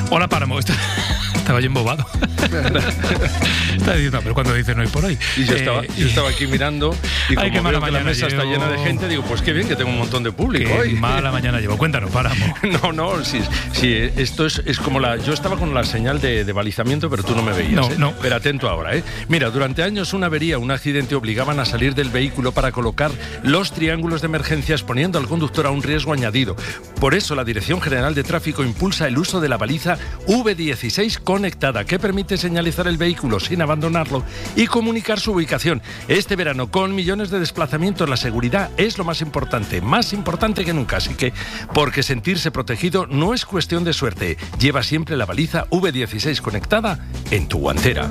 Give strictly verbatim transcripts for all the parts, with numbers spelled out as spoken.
Hola, Páramo. Estaba yo embobado. Estaba diciendo, pero cuando dices no hay por ahí. Y yo, eh, estaba, yo estaba aquí mirando y ay, como veo que la mesa llevo. está llena de gente, digo, pues qué bien que tengo un montón de público qué hoy. mala mañana llevo. Cuéntanos, Páramo. No, no, sí, sí, esto es, es como la... Yo estaba con la señal de, de balizamiento, pero tú no me veías. No, ¿eh? no. Pero atento ahora, ¿eh? Mira, durante años una avería, un accidente obligaban a salir del vehículo para colocar los triángulos de emergencia, exponiendo al conductor a un riesgo añadido. Por eso la Dirección General de Tráfico impulsa el uso de la baliza V dieciséis conectada, que permite señalizar el vehículo sin abandonarlo y comunicar su ubicación. Este verano, con millones de desplazamientos, la seguridad es lo más importante, más importante que nunca. Así que, porque sentirse protegido no es cuestión de suerte. Lleva siempre la baliza V dieciséis conectada en tu guantera.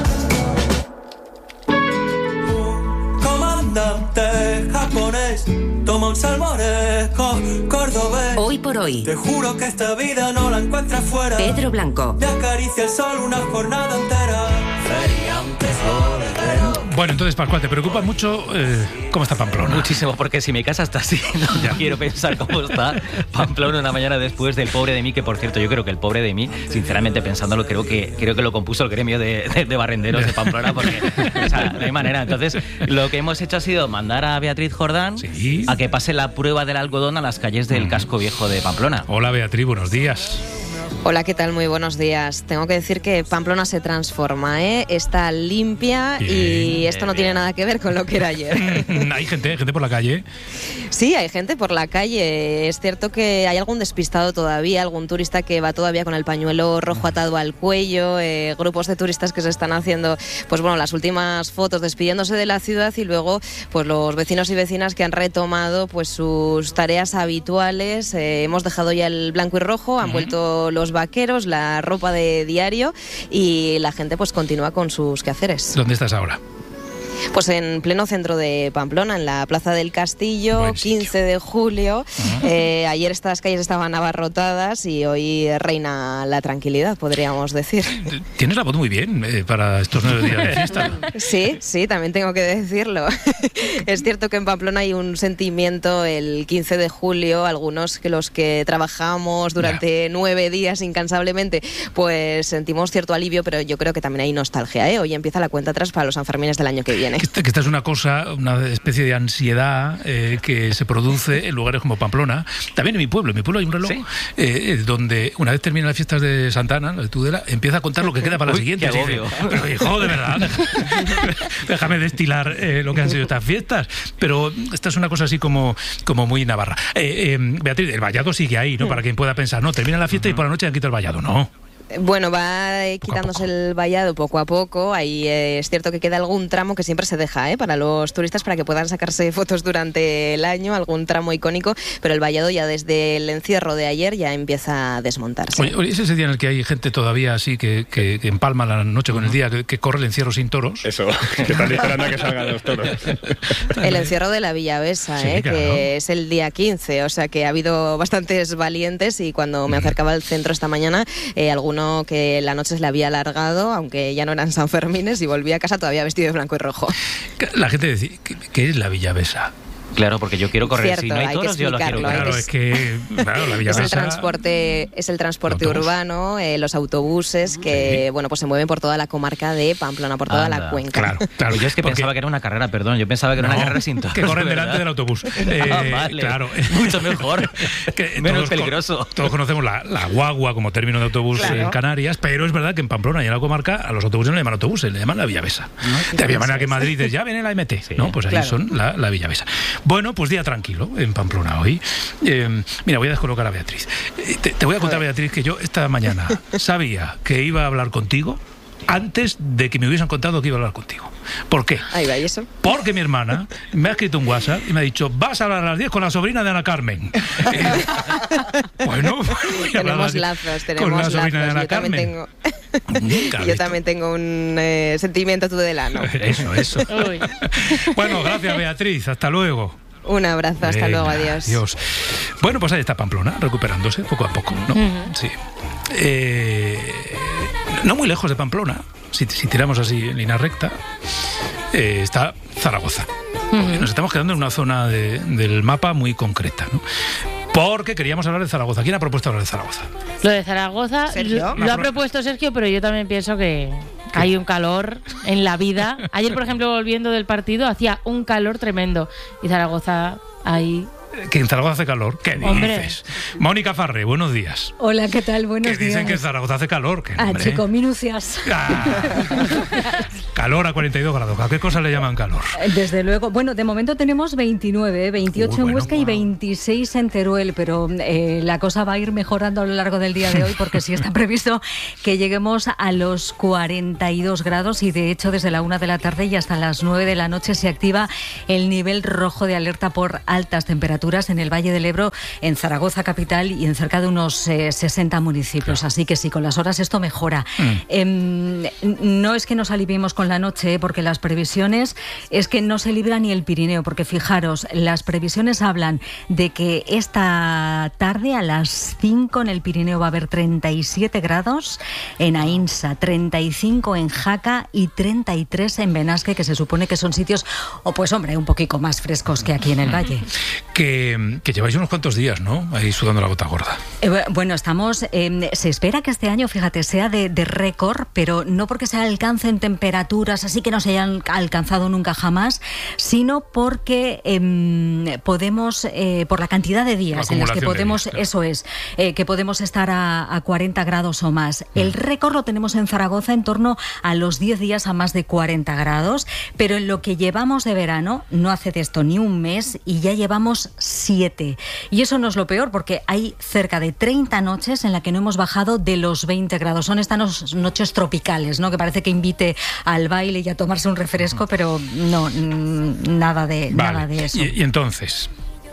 Comandante japonés, toma un salmorejo cordobés. Hoy por hoy. Te juro que esta vida no la encuentras fuera. Pedro Blanco. Te acaricia el sol una jornada entera. Feriantes bodeguero. Bueno, entonces, Pascual, ¿te preocupa mucho eh, cómo está Pamplona? Muchísimo, porque si mi casa está así, no ya. quiero pensar cómo está Pamplona una mañana después del Pobre de mí, que por cierto, yo creo que el Pobre de mí, sinceramente pensándolo, creo que creo que lo compuso el gremio de, de, de barrenderos de Pamplona, porque o sea, no hay manera. Entonces, lo que hemos hecho ha sido mandar a Beatriz Jordán ¿Sí? a que pase la prueba del algodón a las calles del casco viejo de Pamplona. Hola, Beatriz, buenos días. Hola, ¿qué tal? Muy buenos días. Tengo que decir que Pamplona se transforma, ¿eh? Está limpia bien, y esto no tiene nada que ver con lo que era ayer. ¿Hay gente, hay gente por la calle? Sí, hay gente por la calle. Es cierto que hay algún despistado todavía, algún turista que va todavía con el pañuelo rojo atado al cuello, eh, grupos de turistas que se están haciendo, pues bueno, las últimas fotos despidiéndose de la ciudad, y luego pues los vecinos y vecinas que han retomado pues sus tareas habituales. Eh, hemos dejado ya el blanco y rojo, han uh-huh. vuelto los vaqueros, la ropa de diario, y la gente pues continúa con sus quehaceres. ¿Dónde estás ahora? Pues en pleno centro de Pamplona, en la Plaza del Castillo, quince de julio. Uh-huh. Eh, ayer estas calles estaban abarrotadas y hoy reina la tranquilidad, podríamos decir. Tienes la voz muy bien eh, para estos nueve días de fiesta. Sí, sí, también tengo que decirlo. Es cierto que en Pamplona hay un sentimiento el quince de julio, algunos que los que trabajamos durante yeah. nueve días incansablemente, pues sentimos cierto alivio, pero yo creo que también hay nostalgia, ¿eh? Hoy empieza la cuenta atrás para los Sanfermines del año que viene. Que esta, que esta es una cosa, una especie de ansiedad eh, que se produce en lugares como Pamplona. También en mi pueblo, en mi pueblo hay un reloj ¿sí? eh, donde una vez terminan las fiestas de Santana, la de Tudela, empieza a contar lo que queda para la siguiente. Qué dice, pero hijo, de verdad, déjame destilar eh, lo que han sido estas fiestas. Pero esta es una cosa así como, como muy navarra. Eh, eh, Beatriz, el vallado sigue ahí, ¿no? Sí. Para quien pueda pensar, no, termina la fiesta uh-huh. y por la noche han quitado el vallado, ¿no? Bueno, va eh, quitándose el vallado poco a poco. Ahí eh, es cierto que queda algún tramo que siempre se deja ¿eh? para los turistas, para que puedan sacarse fotos durante el año, algún tramo icónico, pero el vallado ya desde el encierro de ayer ya empieza a desmontarse. Oye, oye, ¿es ese día en el que hay gente todavía así que, que, que empalma la noche con el día, que, que corre el encierro sin toros? Eso, que están esperando a que salgan los toros. El encierro de la Villavesa, sí, ¿eh? Claro. Que es el día quince, o sea que ha habido bastantes valientes, y cuando me acercaba al centro esta mañana, eh, algunos que la noche se le había alargado, aunque ya no eran Sanfermines, y volvía a casa todavía vestido de blanco y rojo. La gente dice, ¿qué es la Villavesa? Claro, porque yo quiero correr. Cierto, si no hay toros, yo lo quiero correr. Claro, es que claro, la Villavesa... Es el transporte, es el transporte urbano, eh, los autobuses que sí. bueno, pues se mueven por toda la comarca de Pamplona, por toda Anda. la cuenca. Claro, claro. Yo es que porque... pensaba que era una carrera, perdón, yo pensaba que era no, una carrera sin toros. Que corren delante del autobús. Eh, ah, vale. Claro. Mucho mejor. que Menos todos peligroso. Con, todos conocemos la, la guagua como término de autobús claro. en Canarias, pero es verdad que en Pamplona y en la comarca a los autobuses no le llaman autobuses, le llaman la Villavesa. No, de había manera que en Madrid dices, ya viene la M T, sí. ¿no? Pues ahí claro. son la, la Villavesa. Bueno, pues día tranquilo en Pamplona hoy. Eh, mira, voy a descolocar a Beatriz. Eh, te, te voy a contar, a Beatriz, que yo esta mañana sabía que iba a hablar contigo antes de que me hubiesen contado que iba a hablar contigo. ¿Por qué? Ahí va, ¿y eso? Porque mi hermana me ha escrito un WhatsApp y me ha dicho, vas a hablar a las diez con la sobrina de Ana Carmen. eh, bueno, tenemos lazos, tenemos con la sobrina lazos. de Ana yo Carmen. También tengo... yo también tengo un eh, sentimiento tudelano. Eso, eso. Bueno, gracias, Beatriz. Hasta luego. Un abrazo, hasta Venga, luego, adiós. Adiós. Bueno, pues ahí está Pamplona, recuperándose poco a poco, ¿no? Uh-huh. Sí. Eh, no muy lejos de Pamplona, si, si tiramos así en línea recta, eh, está Zaragoza. Uh-huh. Nos estamos quedando en una zona de, del mapa muy concreta, ¿no? Porque queríamos hablar de Zaragoza. ¿Quién ha propuesto hablar de Zaragoza? Lo de Zaragoza ¿Sergio? lo, lo ha propuesto Sergio, pero yo también pienso que hay un calor en la vida. Ayer, por ejemplo, volviendo del partido, hacía un calor tremendo. Y Zaragoza ahí... Que en Zaragoza hace calor. ¿Qué Hombre. dices? Mónica Farré, buenos días. Hola, ¿qué tal? Buenos que días. dicen que en Zaragoza hace calor. Que, Ah, hombre. chico, minucias. Ah. Calor a cuarenta y dos grados. ¿A qué cosa le llaman calor? Desde luego. Bueno, de momento tenemos veintinueve, veintiocho Uy, en bueno, Huesca y wow. veintiséis en Teruel, pero eh, la cosa va a ir mejorando a lo largo del día de hoy porque sí está previsto que lleguemos a los cuarenta y dos grados y de hecho desde la una de la tarde y hasta las nueve de la noche se activa el nivel rojo de alerta por altas temperaturas en el Valle del Ebro, en Zaragoza capital y en cerca de unos eh, sesenta municipios. Claro. Así que sí, con las horas esto mejora. Mm. Eh, no es que nos aliviemos con la noche, eh, porque las previsiones es que no se libra ni el Pirineo, porque fijaros, las previsiones hablan de que esta tarde a las cinco en el Pirineo va a haber treinta y siete grados, en Aínsa treinta y cinco, en Jaca y treinta y tres en Benasque, que se supone que son sitios, o pues hombre, un poquito más frescos que aquí en el Valle. Que, que lleváis unos cuantos días, ¿no? Ahí sudando la gota gorda. Eh, bueno, estamos... Eh, se espera que este año, fíjate, sea de, de récord, pero no porque se alcancen temperaturas así que no se hayan alcanzado nunca jamás, sino porque eh, podemos, eh, por la cantidad de días en los que podemos, días, claro. eso es, eh, que podemos estar a, a cuarenta grados o más. Mm. El récord lo tenemos en Zaragoza en torno a los diez días a más de cuarenta grados, pero en lo que llevamos de verano, no hace de esto ni un mes y ya llevamos siete. Y eso no es lo peor, porque hay cerca de treinta noches en las que no hemos bajado de los veinte grados. Son estas noches tropicales, ¿no? Que parece que invite al baile y a tomarse un refresco, pero no, nada de, vale. nada de eso. Y, y entonces,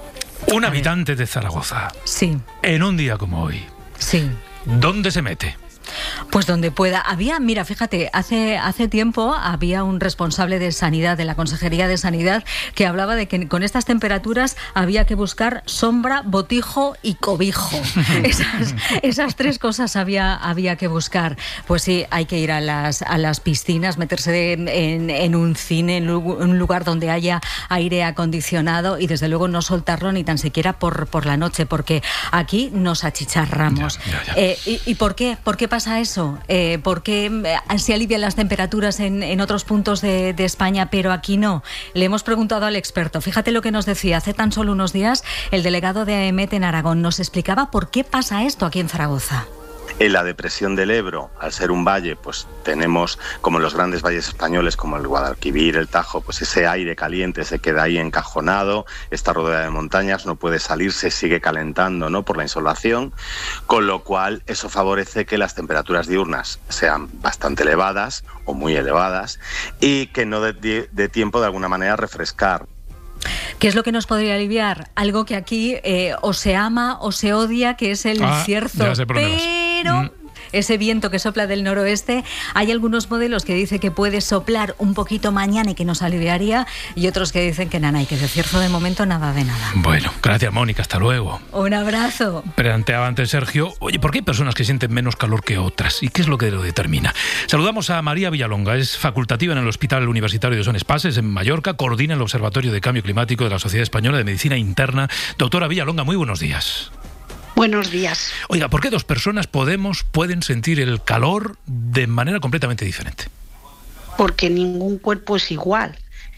un habitante de Zaragoza, sí, en un día como hoy, sí, ¿dónde se mete? Pues donde pueda. Había, mira, fíjate, hace, hace tiempo había un responsable de Sanidad, de la Consejería de Sanidad, que hablaba de que con estas temperaturas había que buscar sombra, botijo y cobijo. esas, esas tres cosas había, había que buscar. Pues sí, hay que ir a las, a las piscinas, meterse de, en, en un cine, en un lugar donde haya aire acondicionado y desde luego no soltarlo ni tan siquiera por, por la noche, porque aquí nos achicharramos. Ya, ya, ya. Eh, ¿y, ¿Y por qué? ¿Por qué pasa eso? Eh, ¿Por qué se alivian las temperaturas en, en otros puntos de, de España, pero aquí no? Le hemos preguntado al experto. Fíjate lo que nos decía hace tan solo unos días el delegado de AEMET en Aragón. Nos explicaba por qué pasa esto aquí en Zaragoza. En la depresión del Ebro, al ser un valle, pues tenemos, como en los grandes valles españoles, como el Guadalquivir, el Tajo, pues ese aire caliente se queda ahí encajonado, está rodeada de montañas, no puede salir, se sigue calentando, ¿no?, por la insolación, con lo cual eso favorece que las temperaturas diurnas sean bastante elevadas o muy elevadas y que no dé de tiempo de alguna manera a refrescar. ¿Qué es lo que nos podría aliviar? Algo que aquí eh, o se ama o se odia, que es el ah, cierzo. Pero... Mm. Ese viento que sopla del noroeste, hay algunos modelos que dicen que puede soplar un poquito mañana y que nos aliviaría, y otros que dicen que nada, y que de cierzo de momento nada de nada. Bueno, gracias Mónica, hasta luego. Un abrazo. Planteaba antes Sergio, oye, ¿por qué hay personas que sienten menos calor que otras? ¿Y qué es lo que lo determina? Saludamos a María Villalonga, es facultativa en el Hospital Universitario de Son Espases en Mallorca, coordina el Observatorio de Cambio Climático de la Sociedad Española de Medicina Interna. Doctora Villalonga, muy buenos días. Buenos días. Oiga, ¿por qué dos personas podemos, pueden sentir el calor de manera completamente diferente? Porque ningún cuerpo es igual.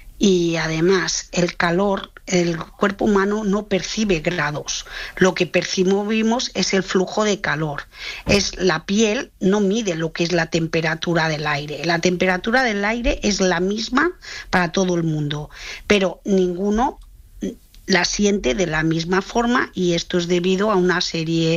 Y además, el calor, el cuerpo humano no percibe grados. Lo que percibimos es el flujo de calor. Es la piel no mide lo que es la temperatura del aire. La temperatura del aire es la misma para todo el mundo, pero ninguno la siente de la misma forma, y esto es debido a una serie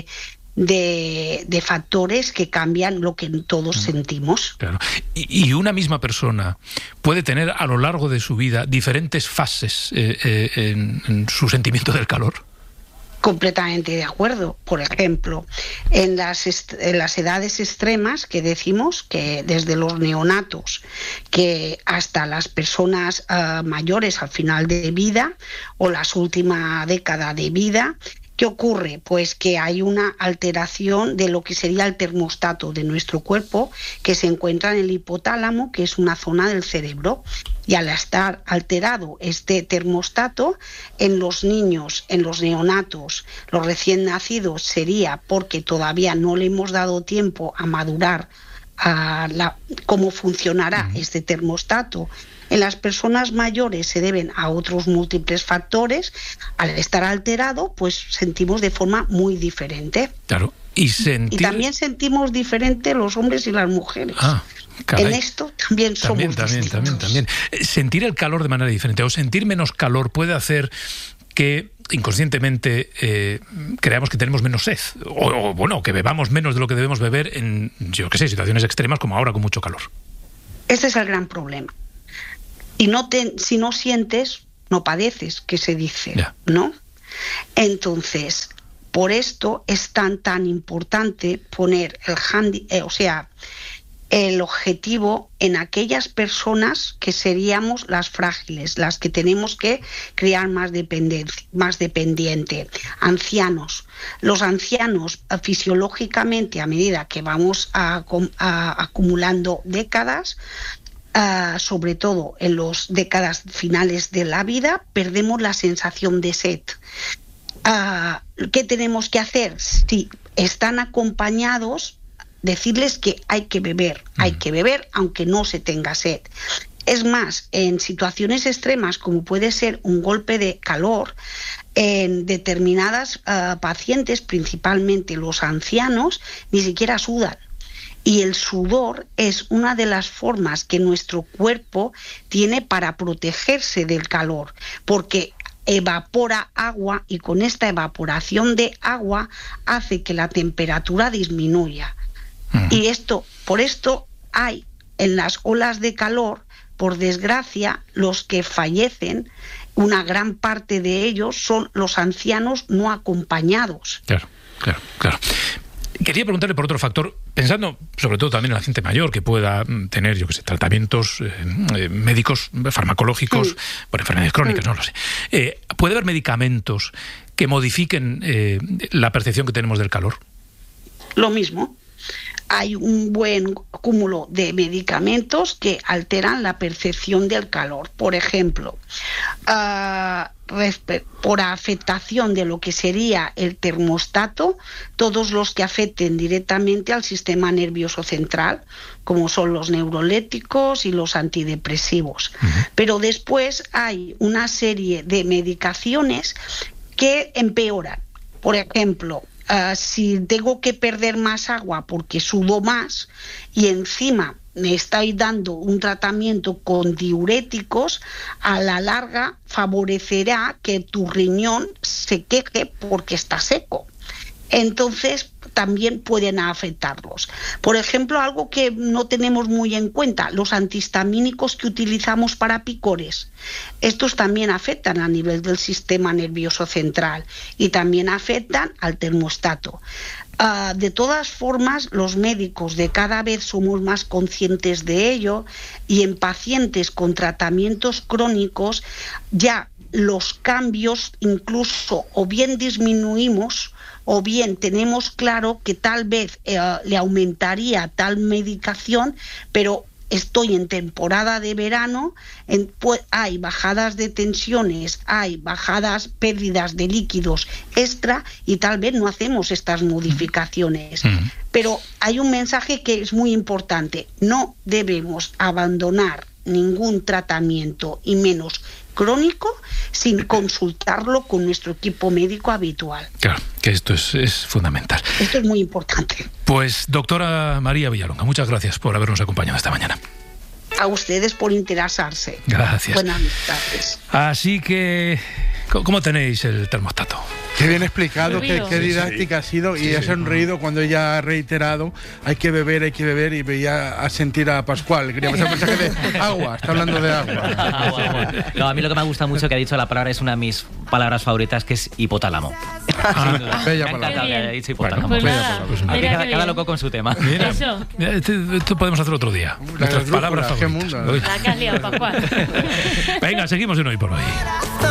de, de factores que cambian lo que todos sentimos. Claro. Y, y una misma persona puede tener a lo largo de su vida diferentes fases eh, eh, en, en su sentimiento del calor. Completamente de acuerdo. Por ejemplo, en las, est- en las edades extremas, que decimos que desde los neonatos que hasta las personas uh, mayores al final de vida o las últimas décadas de vida, ¿Qué ocurre? Pues que hay una alteración de lo que sería el termostato de nuestro cuerpo, que se encuentra en el hipotálamo, que es una zona del cerebro. Y al estar alterado este termostato, en los niños, en los neonatos, los recién nacidos, sería porque todavía no le hemos dado tiempo a madurar a la, cómo funcionará uh-huh. este termostato. En las personas mayores se deben a otros múltiples factores. Al estar alterado, pues sentimos de forma muy diferente. Claro. Y, sentir... y también sentimos diferente los hombres y las mujeres. Ah, caray. En esto también somos también, también, distintos. también, también. Sentir el calor de manera diferente o sentir menos calor puede hacer que inconscientemente eh, creamos que tenemos menos sed o, o, bueno, que bebamos menos de lo que debemos beber en, yo qué sé, situaciones extremas como ahora con mucho calor. Este es el gran problema. Y no te, si no sientes, no padeces, que se dice, yeah. ¿no? Entonces, por esto es tan, tan importante poner el handi, eh, o sea, el objetivo en aquellas personas que seríamos las frágiles, las que tenemos que crear más dependencia, más dependiente. Ancianos. Los ancianos, fisiológicamente, a medida que vamos a, a, acumulando décadas, Uh, sobre todo en las décadas finales de la vida, perdemos la sensación de sed. Uh, ¿Qué tenemos que hacer? Si están acompañados, decirles que hay que beber, mm. hay que beber aunque no se tenga sed. Es más, en situaciones extremas como puede ser un golpe de calor, en determinadas uh, pacientes, principalmente los ancianos, ni siquiera sudan. Y el sudor es una de las formas que nuestro cuerpo tiene para protegerse del calor, porque evapora agua y con esta evaporación de agua hace que la temperatura disminuya. Uh-huh. Y esto, por esto hay en las olas de calor, por desgracia, los que fallecen, una gran parte de ellos son los ancianos no acompañados. Claro, claro, claro. Quería preguntarle por otro factor, pensando sobre todo también en la gente mayor que pueda tener, yo qué sé, tratamientos eh, médicos, farmacológicos, mm. por enfermedades crónicas, mm. no lo sé. Eh, ¿Puede haber medicamentos que modifiquen eh, la percepción que tenemos del calor? Lo mismo. Hay un buen cúmulo de medicamentos que alteran la percepción del calor. Por ejemplo, uh, por afectación de lo que sería el termostato, todos los que afecten directamente al sistema nervioso central, como son los neurolépticos y los antidepresivos. Uh-huh. Pero después hay una serie de medicaciones que empeoran. Por ejemplo, Uh, si tengo que perder más agua porque sudo más y encima me estoy dando un tratamiento con diuréticos, a la larga favorecerá que tu riñón se queje porque está seco. Entonces también pueden afectarlos. Por ejemplo, algo que no tenemos muy en cuenta, los antihistamínicos que utilizamos para picores. Estos también afectan a nivel del sistema nervioso central y también afectan al termostato. Uh, de todas formas, los médicos de cada vez somos más conscientes de ello y en pacientes con tratamientos crónicos ya los cambios incluso o bien disminuimos o bien tenemos claro que tal vez eh, le aumentaría tal medicación, pero estoy en temporada de verano, en, pues, hay bajadas de tensiones, hay bajadas, pérdidas de líquidos extra y tal vez no hacemos estas modificaciones. Uh-huh. Pero hay un mensaje que es muy importante, no debemos abandonar ningún tratamiento y menos crónico sin consultarlo con nuestro equipo médico habitual. Claro, que esto es, es fundamental. Esto es muy importante. Pues doctora María Villalonga, muchas gracias por habernos acompañado esta mañana. A ustedes por interesarse. Gracias. Buenas tardes. Así que, ¿cómo tenéis el termostato? Qué bien explicado, qué, qué didáctica sí, sí. ha sido, y sí, he sonreído cuando ella ha reiterado, hay que beber, hay que beber, y veía a sentir a Pascual. Quería pasar un mensaje de agua, está hablando de agua. agua, agua. No, a mí lo que me gusta mucho que ha dicho la palabra es una de mis palabras favoritas, que es hipotálamo. Ah, bella palabra. Ha dicho hipotálamo. Pues nada, pues nada. Mira, cada, cada loco con su tema. Mira, Eso. Mira, esto, esto podemos hacer otro día. Nuestras palabras favoritas. La que has liado, Pascual. Venga, seguimos en Hoy por Hoy.